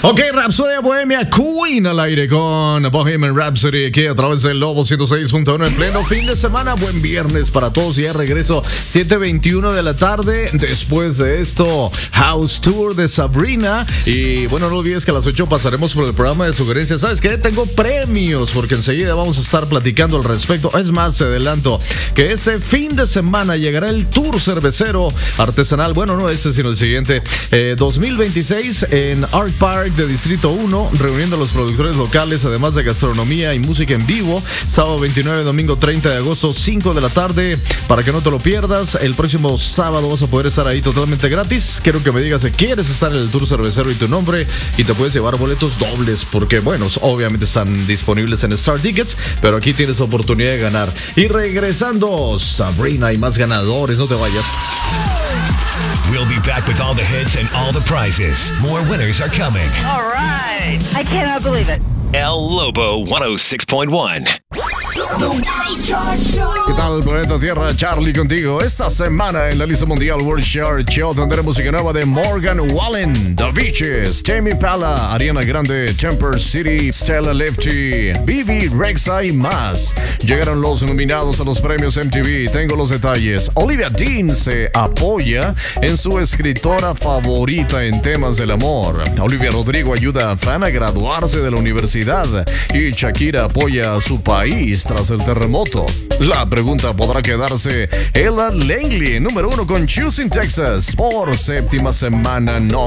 Ok, Rhapsody Bohemia, Queen al aire con Bohemian Rhapsody aquí a través del Lobo 106.1 en pleno fin de semana. Buen viernes para todos y ya regreso 7:21 de la tarde. Después de esto, House Tour de Sabrina. Y bueno, no olvides que a las 8 pasaremos por el programa de sugerencias. ¿Sabes qué? Tengo premios porque enseguida vamos a estar platicando al respecto. Es más, te adelanto que ese fin de semana llegará el Tour Cervecero Artesanal. Bueno, no este, sino el siguiente. 2026 en Art Park de Distrito 1, reuniendo a los productores locales, además de gastronomía y música en vivo. Sábado 29, domingo 30 de agosto, 5 de la tarde, para que no te lo pierdas. El próximo sábado vas a poder estar ahí totalmente gratis. Quiero que me digas si quieres estar en el Tour Cervecero y tu nombre, y te puedes llevar boletos dobles, porque bueno, obviamente están disponibles en Star Tickets, pero aquí tienes oportunidad de ganar. Y regresando, Sabrina y más ganadores, no te vayas. We'll be back with all the hits and all the prizes. More winners are coming. All right. I cannot believe it. El Lobo 106.1. ¿Qué tal, planeta Tierra? Charlie contigo. Esta semana en la lista mundial World Chart Show tendremos música nueva de Morgan Wallen, The Beaches, Jamie Pala, Ariana Grande, Temper City, Stella Lefty, Vivi Rexa y más. Llegaron los nominados a los premios MTV. Tengo los detalles. Olivia Dean se apoya en su escritora favorita en temas del amor. Olivia Rodrigo ayuda a fan a graduarse de la universidad. Y Shakira apoya a su país tras el terremoto. La pregunta podrá quedarse. Ella Langley, número 1 con Choosing Texas por séptima semana no